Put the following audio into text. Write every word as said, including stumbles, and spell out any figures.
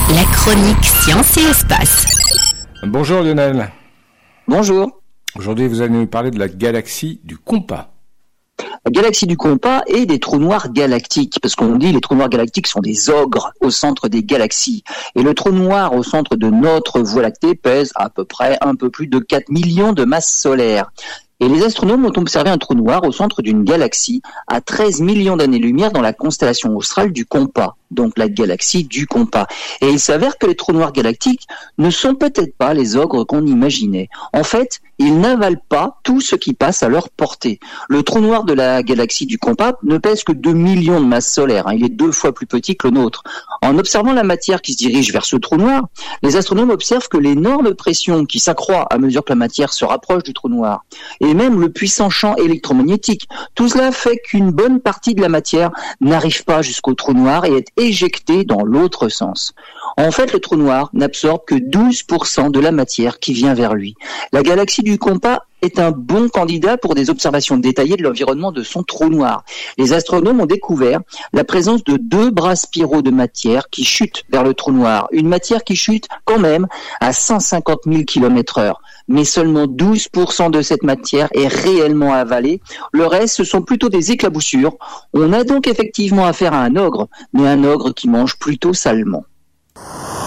La chronique Science et Espace. Bonjour Lionel. Bonjour. Aujourd'hui, vous allez nous parler de la galaxie du Compas. La galaxie du Compas et des trous noirs galactiques, parce qu'on dit les trous noirs galactiques sont des ogres au centre des galaxies. Et le trou noir au centre de notre Voie lactée pèse à peu près un peu plus de quatre millions de masses solaires. Et les astronomes ont observé un trou noir au centre d'une galaxie à treize millions d'années-lumière dans la constellation australe du Compas, donc la galaxie du Compas. Et il s'avère que les trous noirs galactiques ne sont peut-être pas les ogres qu'on imaginait. En fait, ils n'avalent pas tout ce qui passe à leur portée. Le trou noir de la galaxie du Compas ne pèse que deux millions de masses solaires. Il est deux fois plus petit que le nôtre. En observant la matière qui se dirige vers ce trou noir, les astronomes observent que l'énorme pression qui s'accroît à mesure que la matière se rapproche du trou noir, et même le puissant champ électromagnétique, tout cela fait qu'une bonne partie de la matière n'arrive pas jusqu'au trou noir et est éjectée dans l'autre sens. En fait, le trou noir n'absorbe que douze pour cent de la matière qui vient vers lui. La galaxie du Compas est un bon candidat pour des observations détaillées de l'environnement de son trou noir. Les astronomes ont découvert la présence de deux bras spiraux de matière qui chutent vers le trou noir. Une matière qui chute quand même à cent cinquante mille kilomètres heure. Mais seulement douze pour cent de cette matière est réellement avalée. Le reste, ce sont plutôt des éclaboussures. On a donc effectivement affaire à un ogre, mais un ogre qui mange plutôt salement.